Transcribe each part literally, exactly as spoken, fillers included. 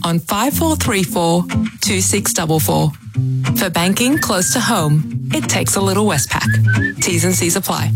on five four three four, two six four four. For banking close to home, it takes a little Westpac. T's and C's apply.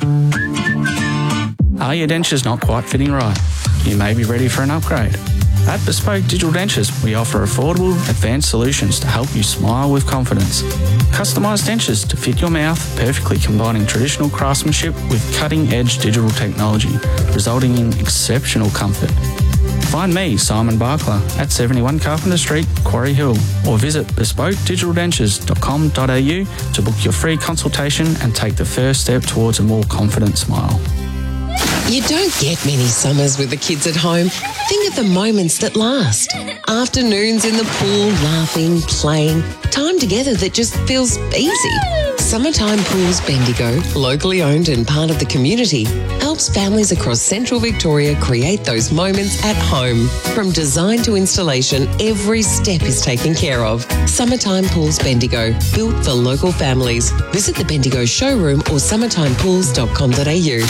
Are your dentures not quite fitting right? You may be ready for an upgrade. At Bespoke Digital Dentures, we offer affordable, advanced solutions to help you smile with confidence. Customised dentures to fit your mouth, perfectly combining traditional craftsmanship with cutting-edge digital technology, resulting in exceptional comfort. Find me, Simon Barkler, at seventy-one Carpenter Street, Quarry Hill, or visit bespoke digital dentures dot com dot a u to book your free consultation and take the first step towards a more confident smile. You don't get many summers with the kids at home. Think of the moments that last. Afternoons in the pool, laughing, playing. Time together that just feels easy. Summertime Pools Bendigo, locally owned and part of the community, helps families across central Victoria create those moments at home. From design to installation, every step is taken care of. Summertime Pools Bendigo, built for local families. Visit the Bendigo showroom or summertime pools dot com dot a u.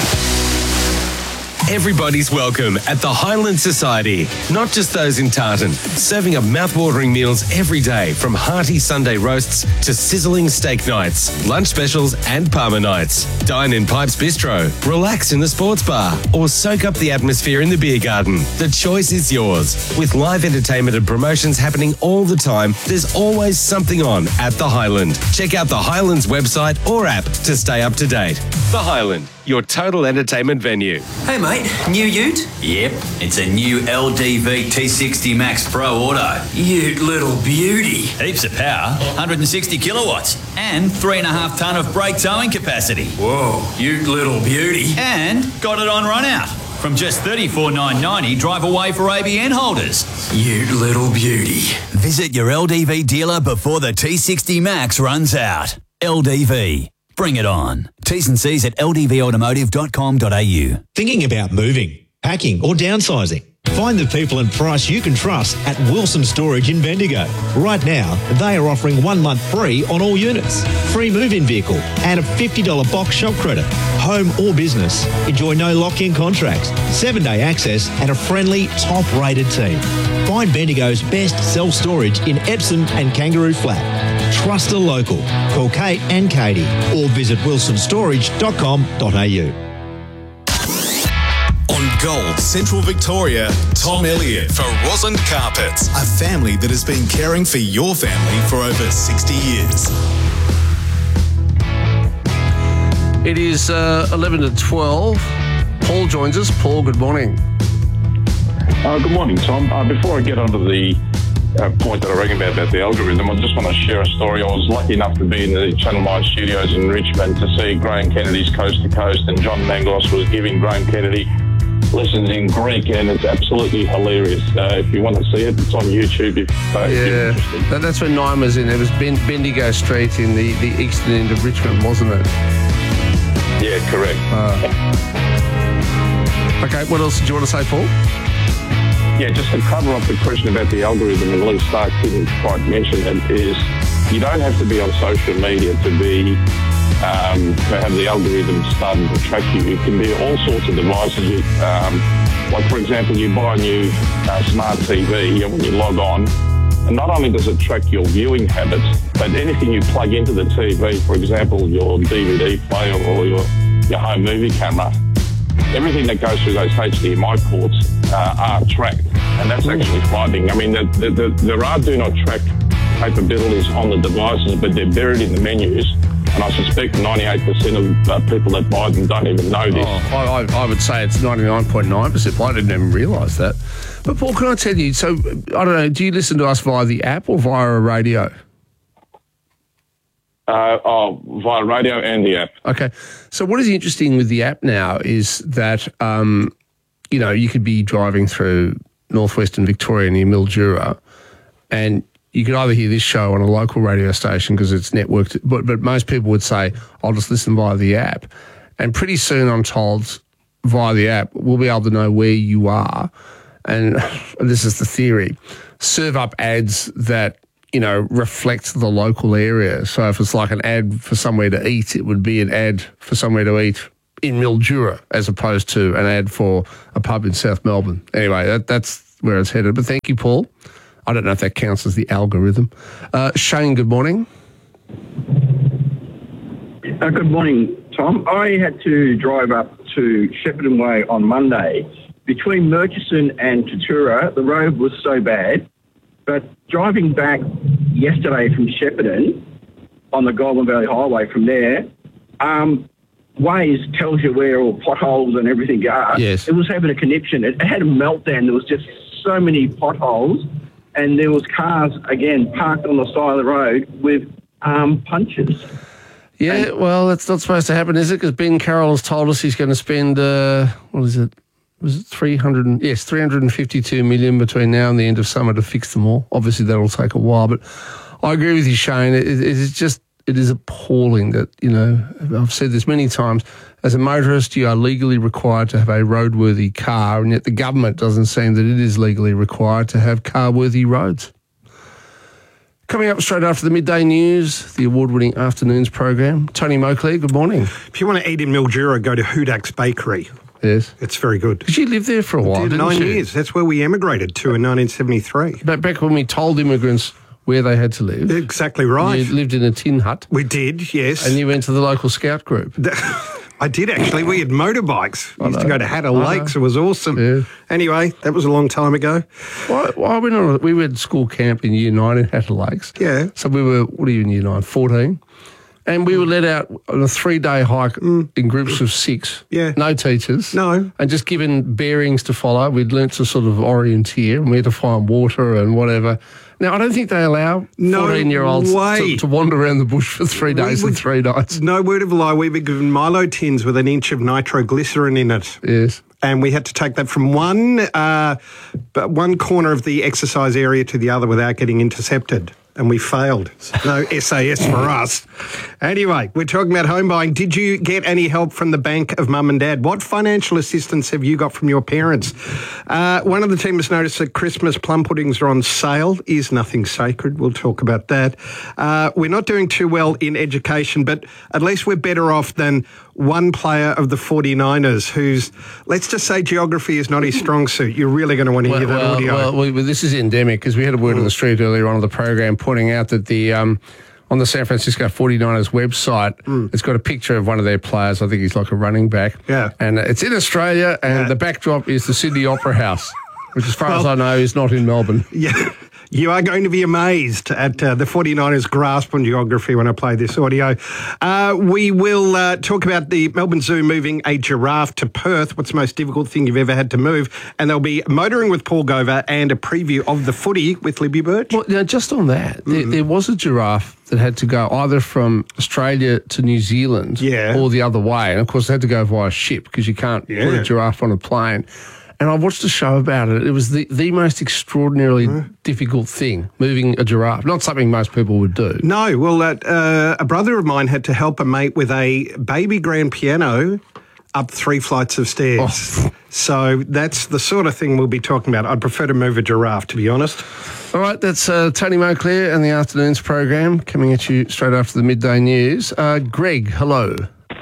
Everybody's welcome at the Highland Society, not just those in Tartan. Serving up mouth-watering meals every day, from hearty Sunday roasts to sizzling steak nights, lunch specials and Parma nights. Dine in Pipes Bistro, relax in the sports bar, or soak up the atmosphere in the beer garden. The choice is yours. With live entertainment and promotions happening all the time, there's always something on at the Highland. Check out the Highlands website or app to stay up to date. The Highland, your total entertainment venue. Hey mate, new ute? Yep, it's a new L D V T sixty Max Pro Auto. Ute little beauty. Heaps of power, one hundred sixty kilowatts, and three and a half tonne of brake towing capacity. Whoa, ute little beauty. And got it on run out. From just thirty-four thousand nine hundred ninety dollars, drive away for A B N holders. Ute little beauty. Visit your L D V dealer before the T sixty Max runs out. L D V. Bring it on. T's and C's at l d v automotive dot com dot a u. Thinking about moving, packing or downsizing? Find the people and price you can trust at Wilson Storage in Bendigo. Right now, they are offering one month free on all units, free move-in vehicle and a fifty dollars box shop credit. Home or business, enjoy no lock-in contracts, seven-day access and a friendly, top-rated team. Find Bendigo's best self-storage in Epsom and Kangaroo Flat. Trust a local. Call Kate and Katie or visit wilson storage dot com dot a u. On Gold Central Victoria, Tom Elliott for Roslyn Carpets, a family that has been caring for your family for over sixty years. It is uh, eleven to twelve. Paul joins us. Paul, good morning. Uh, good morning, Tom. Uh, before I get onto the uh, point that I rang about, about the algorithm, I just want to share a story. I was lucky enough to be in the Channel nine studios in Richmond to see Graham Kennedy's Coast to Coast, and John Manglos was giving Graham Kennedy lessons in Greek, and it's absolutely hilarious. Uh, if you want to see it, it's on YouTube. If, uh, yeah, if that, that's when Nine was in. It was ben, Bendigo Street in the, the eastern end of Richmond, wasn't it? Yeah, correct. Uh, okay, what else did you want to say, Paul? Yeah, just to cover up the question about the algorithm, and Lee Stark didn't quite mention it, is you don't have to be on social media to be um, to have the algorithm starting to track you. It can be all sorts of devices. You, um, like, for example, you buy a new uh, smart T V, and when you log on, and not only does it track your viewing habits, but anything you plug into the T V, for example, your D V D player or your, your home movie camera, everything that goes through those H D M I ports uh, are tracked, and that's actually frightening. I mean, the, the, the, there are do not track capabilities on the devices, but they're buried in the menus, and I suspect ninety-eight percent of uh, people that buy them don't even know this. Oh, I, I would say it's ninety-nine point nine percent. I didn't even realise that. But Paul, can I tell you, so, I don't know, do you listen to us via the app or via a radio? Uh, oh, via radio and the app. Okay. So what is interesting with the app now is that, um, you know, you could be driving through northwestern Victoria near Mildura, and you could either hear this show on a local radio station because it's networked, but, but most people would say, I'll just listen via the app. And pretty soon, I'm told, via the app, we'll be able to know where you are. And this is the theory. Serve up ads that, you know, reflect the local area. So if it's like an ad for somewhere to eat, it would be an ad for somewhere to eat in Mildura as opposed to an ad for a pub in South Melbourne. Anyway, that, that's where it's headed. But thank you, Paul. I don't know if that counts as the algorithm. Uh, Shane, good morning. Uh, good morning, Tom. I had to drive up to Shepparton Way on Monday. Between Murchison and Tatura, the road was so bad. But driving back yesterday from Shepparton on the Goulburn Valley Highway from there, um, Waze tells you where all potholes and everything are. Yes. It was having a conniption. It had a meltdown. There was just so many potholes, and there was cars, again, parked on the side of the road with um, punches. Yeah, well, that's not supposed to happen, is it? Because Ben Carroll has told us he's going to spend, uh, what is it? Was it three hundred? Yes, three hundred fifty-two million between now and the end of summer to fix them all. Obviously, that'll take a while, but I agree with you, Shane. It, it is just, it is appalling that, you know, I've said this many times, as a motorist, you are legally required to have a roadworthy car, and yet the government doesn't seem that it is legally required to have car-worthy roads. Coming up straight after the midday news, the award-winning afternoons program. Tony Moclair, good morning. If you want to eat in Mildura, go to Hudak's Bakery. Yes. It's very good. Did you live there for a while, did, didn't nine you? years. That's where we emigrated to in nineteen seventy-three. But back when we told immigrants where they had to live. Exactly right. You lived in a tin hut. We did, yes. And you went to the local scout group. I did, actually. We had motorbikes. We I used know. to go to Hatter I Lakes. know. It was awesome. Yeah. Anyway, that was a long time ago. Well, I went on a, we went to school camp in year nine in Hatter Lakes. Yeah. So we were, what are you in year nine? fourteen. And we were let out on a three-day hike Mm. in groups of six. Yeah. No teachers. No. And just given bearings to follow. We'd learnt to sort of orienteer, and we had to find water and whatever. Now, I don't think they allow No fourteen-year-olds way. to, to wander around the bush for three days We and would- three nights. No word of a lie. We were given Milo tins with an inch of nitroglycerin in it. Yes. And we had to take that from one uh, but one corner of the exercise area to the other without getting intercepted. And we failed. No S A S for us. Anyway, we're talking about home buying. Did you get any help from the bank of mum and dad? What financial assistance have you got from your parents? Uh, one of the team has noticed that Christmas plum puddings are on sale. Is nothing sacred. We'll talk about that. Uh, we're not doing too well in education, but at least we're better off than one player of the forty-niners whose, let's just say, geography is not his strong suit. You're really going to want to hear that well, audio. Well, we, well, this is endemic because we had a word on the street earlier on in the program pointing out that the um, on the San Francisco forty-niners website, Mm. it's got a picture of one of their players. I think he's like a running back. Yeah. And it's in Australia, and Yeah. the backdrop is the Sydney Opera House, which, as far as Well- I know, is not in Melbourne. Yeah, you are going to be amazed at uh, the forty-niners' grasp on geography when I play this audio. Uh, we will uh, talk about the Melbourne Zoo moving a giraffe to Perth. What's the most difficult thing you've ever had to move? And there'll be motoring with Paul Gover and a preview of the footy with Libby Birch. Well, now, just on that, there, there was a giraffe that had to go either from Australia to New Zealand Yeah. or the other way. And, of course, they had to go via ship because you can't put Yeah. a giraffe on a plane. And I watched a show about it. It was the, the most extraordinarily difficult thing, moving a giraffe. Not something most people would do. No, well, uh, uh, a brother of mine had to help a mate with a baby grand piano up three flights of stairs. Oh. So that's the sort of thing we'll be talking about. I'd prefer to move a giraffe, to be honest. All right, that's uh, Tony Moclair and the Afternoons program coming at you straight after the midday news. Uh, Greg, hello.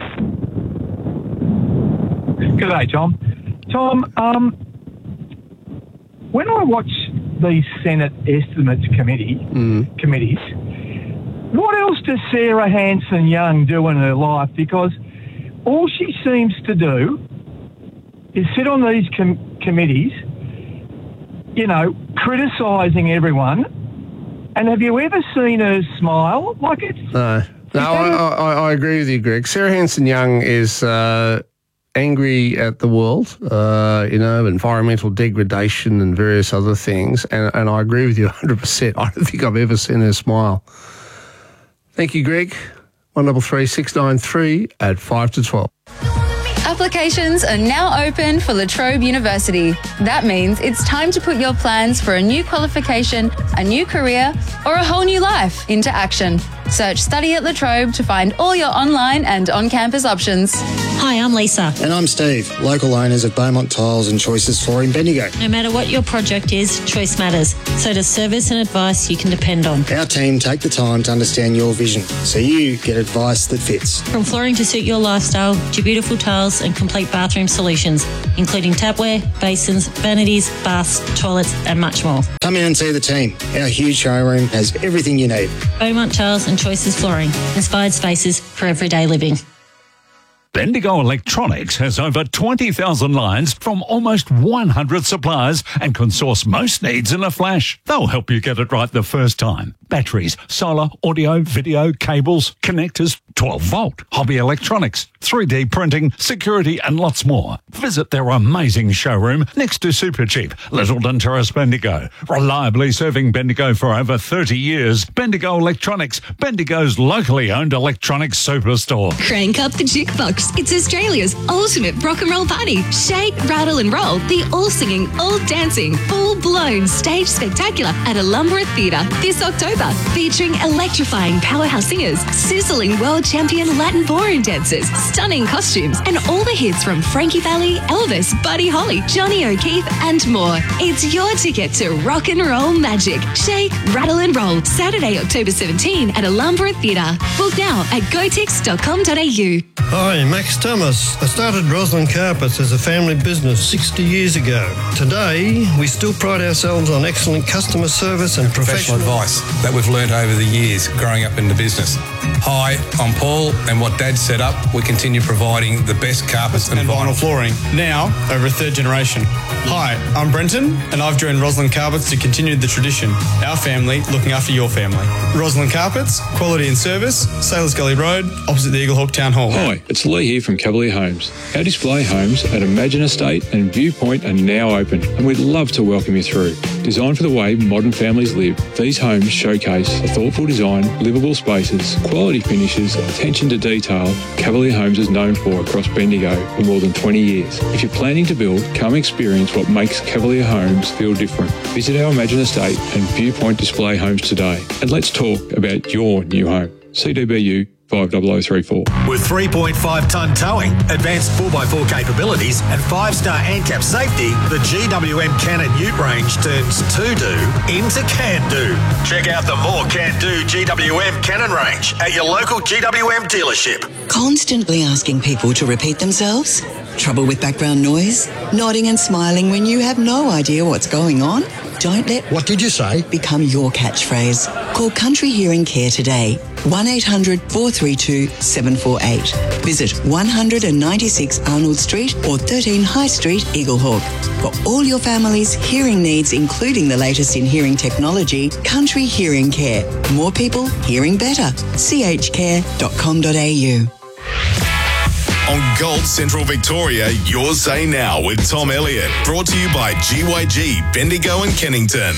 G'day, Tom. Tom, um, when I watch these Senate estimates committee Mm. committees, what else does Sarah Hanson-Young do in her life? Because all she seems to do is sit on these com- committees, you know, criticising everyone. And have you ever seen her smile? Like it's No, no, I, I, I agree with you, Greg. Sarah Hanson-Young is uh, angry at the world, uh, you know, environmental degradation and various other things, and, and I agree with you one hundred percent. I don't think I've ever seen her smile. Thank you, Greg. one double three six nine three at five to twelve. Applications are now open for La Trobe University. That means it's time to put your plans for a new qualification, a new career, or a whole new life into action. Search Study at La Trobe to find all your online and on-campus options. Hi, I'm Lisa. And I'm Steve, local owners of Beaumont Tiles and Choices Flooring Bendigo. No matter what your project is, choice matters. So does service and advice you can depend on. Our team take the time to understand your vision, so you get advice that fits. From flooring to suit your lifestyle, to beautiful tiles and complete bathroom solutions, including tapware, basins, vanities, baths, toilets and much more. Come in and see the team. Our huge showroom has everything you need. Beaumont Tiles and Choices Flooring. Inspired spaces for everyday living. Bendigo Electronics has over twenty thousand lines from almost one hundred suppliers and can source most needs in a flash. They'll help you get it right the first time. Batteries, solar, audio, video, cables, connectors, twelve volt, hobby electronics, three D printing, security and lots more. Visit their amazing showroom next to Supercheap, Littleton Terrace, Bendigo. Reliably serving Bendigo for over thirty years. Bendigo Electronics, Bendigo's locally owned electronics superstore. Crank up the jukebox. It's Australia's ultimate rock and roll party. Shake, rattle and roll. The all-singing, all-dancing, full-blown stage spectacular at Alumbra Theatre this October, featuring electrifying powerhouse singers, sizzling world champion Latin ballroom dancers, stunning costumes, and all the hits from Frankie Valli, Elvis, Buddy Holly, Johnny O'Keefe, and more. It's your ticket to rock and roll magic. Shake, rattle and roll. Saturday, October seventeenth at Alumbra Theatre. Book now at gotex dot com dot a u. Hi, Max Thomas. I started Roslyn Carpets as a family business sixty years ago. Today, we still pride ourselves on excellent customer service and professional professional advice that we've learned over the years growing up in the business. Hi, I'm Paul, and what Dad set up, we continue providing the best carpets and, and vinyl flooring, now over a third generation. Hi, I'm Brenton, and I've joined Roslyn Carpets to continue the tradition. Our family looking after your family. Roslyn Carpets, quality and service, Sailors Gully Road, opposite the Eaglehawk Town Hall. Hi, it's Lee here from Cavalier Homes. Our display homes at Imagine Estate and Viewpoint are now open, and we'd love to welcome you through. Designed for the way modern families live, these homes showcase a thoughtful design, livable spaces, quality finishes, attention to detail Cavalier Homes is known for across Bendigo for more than twenty years. If you're planning to build, come experience what makes Cavalier Homes feel different. Visit our Imagine Estate and Viewpoint display homes today, and let's talk about your new home. C D B U five zero zero three four. With three point five tonne towing, advanced four by four capabilities and five star ANCAP safety, the G W M Cannon Ute range turns to-do into can-do. Check out the more can-do G W M Cannon range at your local G W M dealership. Constantly asking people to repeat themselves? Trouble with background noise? Nodding and smiling when you have no idea what's going on? Don't let What did you say? become your catchphrase. Call Country Hearing Care today. one eight hundred four three two seven four eight. Visit one ninety-six Arnold Street or thirteen High Street, Eaglehawk. For all your family's hearing needs, including the latest in hearing technology, Country Hearing Care. More people hearing better. c h care dot com dot a u. On Gold Central Victoria, your say now with Tom Elliott. Brought to you by G Y G, Bendigo and Kennington.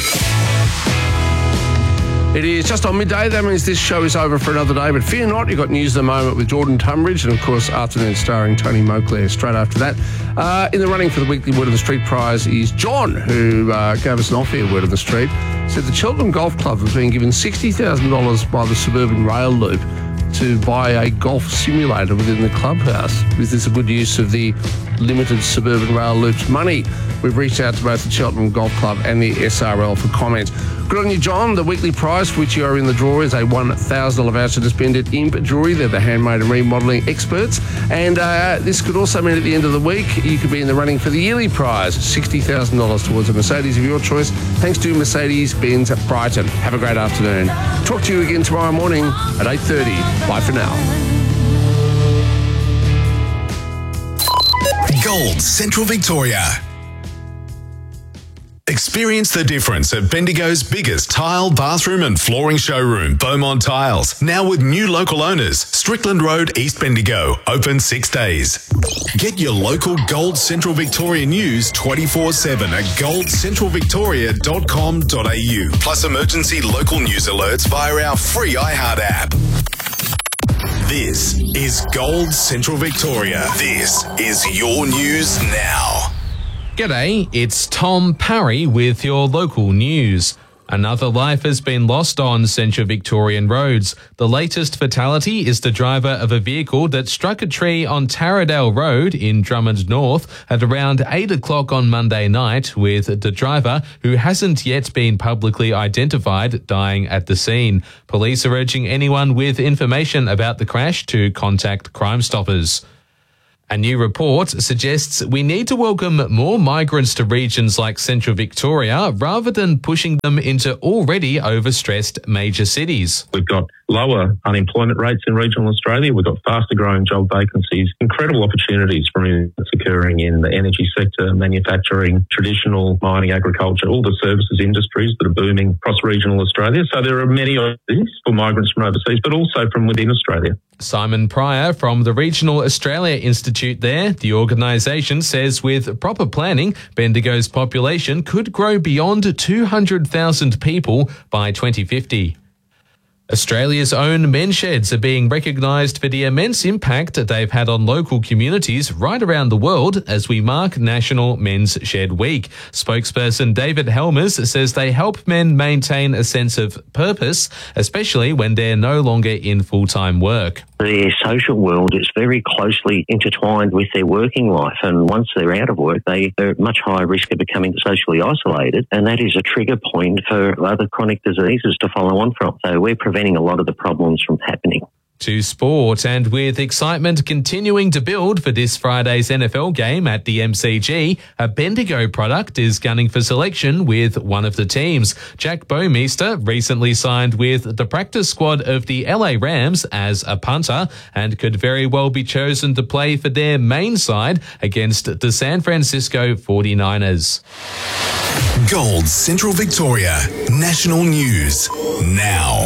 It is just on midday. That means this show is over for another day. But fear not, you've got News of the Moment with Jordan Tunbridge and, of course, Afternoon starring Tony Moclair straight after that. Uh, in the running for the weekly Word of the Street prize is John, who uh, gave us an off-air Word of the Street. Said the Cheltenham Golf Club has been given sixty thousand dollars by the Suburban Rail Loop to buy a golf simulator within the clubhouse. Is this a good use of the limited Suburban Rail Loop's money? We've reached out to both the Cheltenham Golf Club and the S R L for comment. Good on you, John. The weekly prize for which you are in the draw is a one thousand dollars voucher to spend at Imp Jewellery. They're the handmade and remodelling experts. And uh, this could also mean at the end of the week, you could be in the running for the yearly prize, sixty thousand dollars towards a Mercedes of your choice, thanks to Mercedes-Benz at Brighton. Have a great afternoon. Talk to you again tomorrow morning at eight thirty. Bye for now. Gold Central Victoria. Experience the difference at Bendigo's biggest tile, bathroom and flooring showroom, Beaumont Tiles. Now with new local owners, Strickland Road, East Bendigo, open six days. Get your local Gold Central Victoria news twenty-four seven at gold central victoria dot com dot a u. Plus emergency local news alerts via our free iHeart app. This is Gold Central Victoria. This is your news now. G'day, it's Tom Parry with your local news. Another life has been lost on Central Victorian roads. The latest fatality is the driver of a vehicle that struck a tree on Taradale Road in Drummond North at around eight o'clock on Monday night, with the driver, who hasn't yet been publicly identified, dying at the scene. Police are urging anyone with information about the crash to contact Crime Stoppers. A new report suggests we need to welcome more migrants to regions like Central Victoria rather than pushing them into already overstressed major cities. We've got lower unemployment rates in regional Australia. We've got faster growing job vacancies, incredible opportunities for movements occurring in the energy sector, manufacturing, traditional mining, agriculture, all the services industries that are booming across regional Australia. So there are many opportunities for migrants from overseas, but also from within Australia. Simon Pryor from the Regional Australia Institute there. The organisation says with proper planning, Bendigo's population could grow beyond two hundred thousand people by twenty fifty. Australia's own men's sheds are being recognised for the immense impact they've had on local communities right around the world as we mark National Men's Shed Week. Spokesperson David Helmers says they help men maintain a sense of purpose, especially when they're no longer in full-time work. Their social world is very closely intertwined with their working life, and once they're out of work, they are at much higher risk of becoming socially isolated, and that is a trigger point for other chronic diseases to follow on from. So we're preventing a lot of the problems from happening. To sport, and with excitement continuing to build for this Friday's N F L game at the M C G, a Bendigo product is gunning for selection with one of the teams. Jack Bowmeister recently signed with the practice squad of the L A Rams as a punter and could very well be chosen to play for their main side against the San Francisco forty-niners. Gold Central Victoria National News now.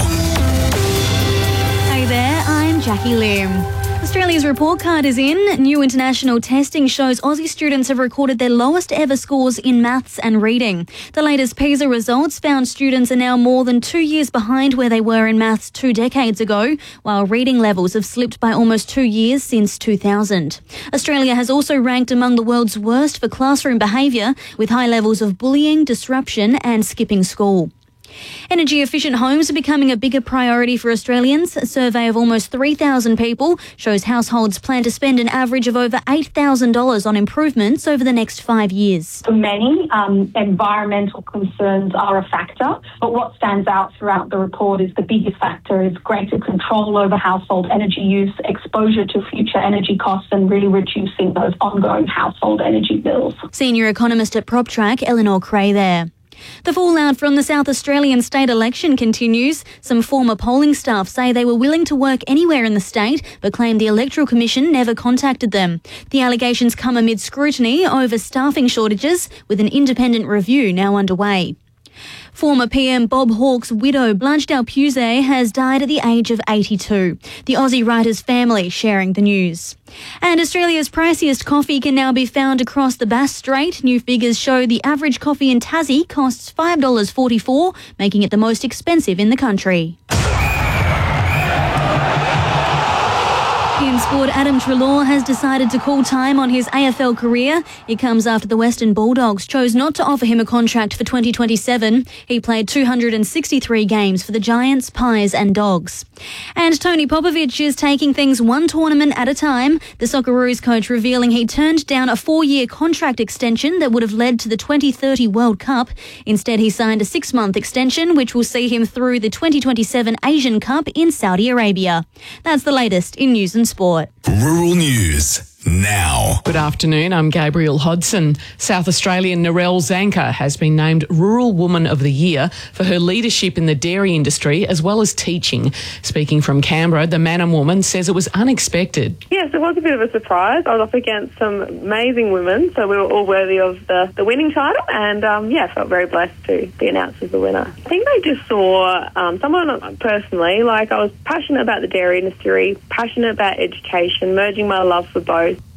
Hey there, I'm Jackie Lim. Australia's report card is in. New international testing shows Aussie students have recorded their lowest ever scores in maths and reading. The latest PISA results found students are now more than two years behind where they were in maths two decades ago, while reading levels have slipped by almost two years since two thousand. Australia has also ranked among the world's worst for classroom behaviour, with high levels of bullying, disruption and skipping school. Energy-efficient homes are becoming a bigger priority for Australians. A survey of almost three thousand people shows households plan to spend an average of over eight thousand dollars on improvements over the next five years. For many, um, environmental concerns are a factor, but what stands out throughout the report is the biggest factor is greater control over household energy use, exposure to future energy costs and really reducing those ongoing household energy bills. Senior economist at PropTrack, Eleanor Cray there. The fallout from the South Australian state election continues. Some former polling staff say they were willing to work anywhere in the state, but claim the Electoral Commission never contacted them. The allegations come amid scrutiny over staffing shortages, with an independent review now underway. Former P M Bob Hawke's widow, Blanche Dalpuse, has died at the age of eighty-two. The Aussie writer's family sharing the news. And Australia's priciest coffee can now be found across the Bass Strait. New figures show the average coffee in Tassie costs five dollars forty-four, making it the most expensive in the country. In sport, Adam Treloar has decided to call time on his A F L career. It comes after the Western Bulldogs chose not to offer him a contract for twenty twenty-seven. He played two hundred sixty-three games for the Giants, Pies and Dogs. And Tony Popovic is taking things one tournament at a time. The Socceroos coach revealing he turned down a four-year contract extension that would have led to the twenty thirty World Cup. Instead, he signed a six-month extension which will see him through the twenty twenty-seven Asian Cup in Saudi Arabia. That's the latest in news and sport. Rural News now. Good afternoon, I'm Gabriel Hodson. South Australian Narelle Zanker has been named Rural Woman of the Year for her leadership in the dairy industry as well as teaching. Speaking from Canberra, the man and woman says it was unexpected. Yes, it was a bit of a surprise. I was up against some amazing women, so we were all worthy of the, the winning title, and um, yeah, I felt very blessed to be announced as the winner. I think they just saw um, someone personally, like I was passionate about the dairy industry, passionate about education, merging my love for both.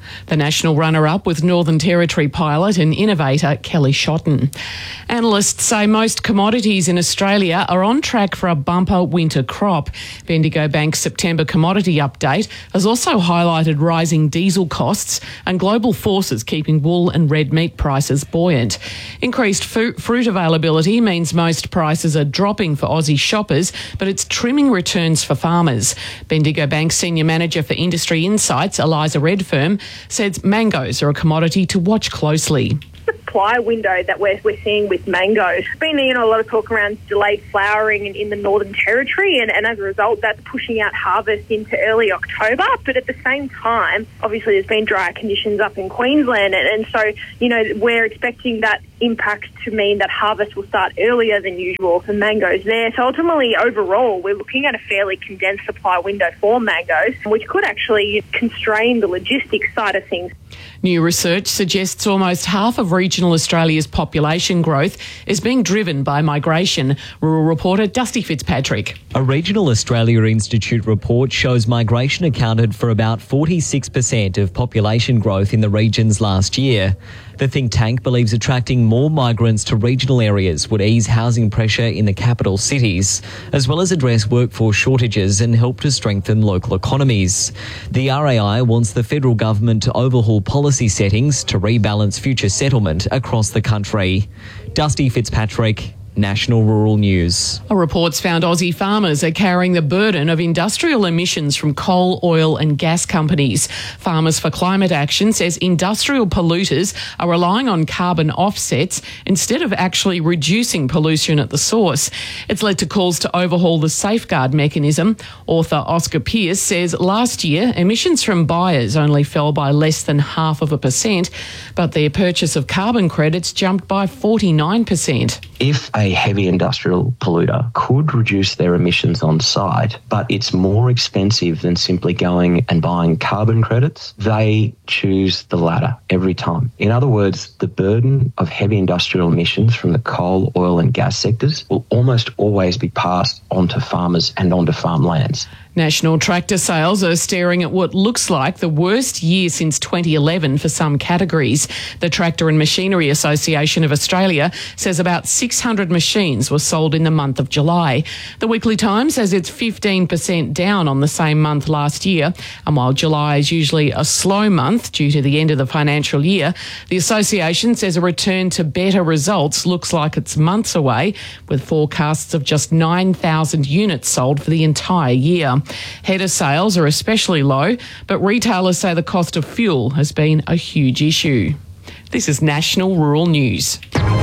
The national runner-up was Northern Territory pilot and innovator Kelly Shotton. Analysts say most commodities in Australia are on track for a bumper winter crop. Bendigo Bank's September commodity update has also highlighted rising diesel costs and global forces keeping wool and red meat prices buoyant. Increased fu- fruit availability means most prices are dropping for Aussie shoppers, but it's trimming returns for farmers. Bendigo Bank's Senior Manager for Industry Insights, Eliza Redfern, says mangoes are a commodity to watch closely. Supply window that we're, we're seeing with mangoes. There's been, you know, a lot of talk around delayed flowering in, in the Northern Territory, and, and as a result, that's pushing out harvest into early October. But at the same time, obviously, there's been drier conditions up in Queensland, and, and so, you know, we're expecting that impact to mean that harvest will start earlier than usual for mangoes there. So ultimately, overall, we're looking at a fairly condensed supply window for mangoes, which could actually constrain the logistics side of things. New research suggests almost half of regional Australia's population growth is being driven by migration. Rural reporter Dusty Fitzpatrick. A Regional Australia Institute report shows migration accounted for about forty-six percent of population growth in the regions last year. The think tank believes attracting more migrants to regional areas would ease housing pressure in the capital cities, as well as address workforce shortages and help to strengthen local economies. The R A I wants the federal government to overhaul policy settings to rebalance future settlement across the country. Dusty Fitzpatrick, National Rural News. A report's found Aussie farmers are carrying the burden of industrial emissions from coal, oil and gas companies. Farmers for Climate Action says industrial polluters are relying on carbon offsets instead of actually reducing pollution at the source. It's led to calls to overhaul the safeguard mechanism. Author Oscar Pearce says last year emissions from buyers only fell by less than half of a percent, but their purchase of carbon credits jumped by forty-nine percent. If a heavy industrial polluter could reduce their emissions on site, but it's more expensive than simply going and buying carbon credits, they choose the latter every time. In other words, the burden of heavy industrial emissions from the coal, oil and gas sectors will almost always be passed onto farmers and onto farmlands. National tractor sales are staring at what looks like the worst year since twenty eleven for some categories. The Tractor and Machinery Association of Australia says about six hundred machines were sold in the month of July. The Weekly Times says it's fifteen percent down on the same month last year. And while July is usually a slow month due to the end of the financial year, the association says a return to better results looks like it's months away, with forecasts of just nine thousand units sold for the entire year. Header sales are especially low, but retailers say the cost of fuel has been a huge issue. This is National Rural News.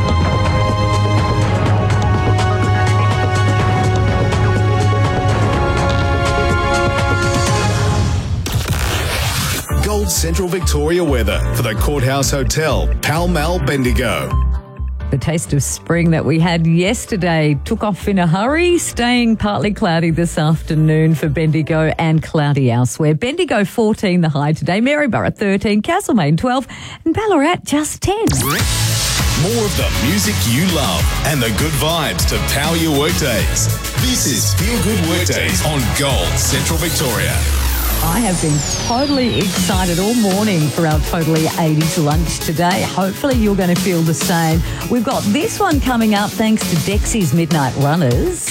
Gold Central Victoria weather for the Courthouse Hotel, Pall Mall, Bendigo. The taste of spring that we had yesterday took off in a hurry, staying partly cloudy this afternoon for Bendigo and cloudy elsewhere. Bendigo fourteen the high today, Maryborough thirteen, Castlemaine twelve and Ballarat just ten. More of the music you love and the good vibes to power your workdays. This is Feel Good Workdays on Gold Central Victoria. I have been totally excited all morning for our Totally eighties lunch today. Hopefully you're going to feel the same. We've got this one coming up thanks to Dexy's Midnight Runners.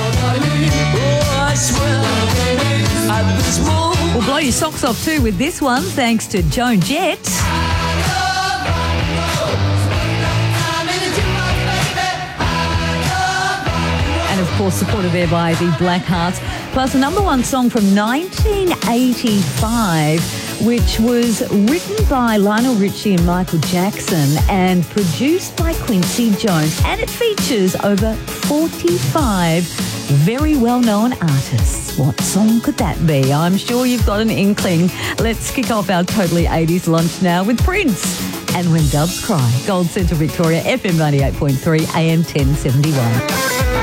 We'll blow your socks off too with this one thanks to Joan Jett. And of course supported there by the Black Hearts. Plus a number one song from nineteen eighty-five, which was written by Lionel Richie and Michael Jackson and produced by Quincy Jones. And it features over forty-five very well-known artists. What song could that be? I'm sure you've got an inkling. Let's kick off our Totally eighties lunch now with Prince and When Doves Cry. Gold Central Victoria, F M ninety-eight point three, A M ten seventy-one.